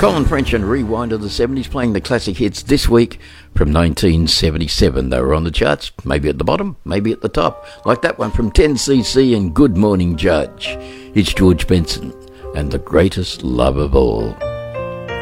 Colin French and Rewind of the 70s, playing the classic hits this week from 1977. They were on the charts, maybe at the bottom, maybe at the top, like that one from 10cc and Good Morning Judge. It's George Benson and The Greatest Love of All.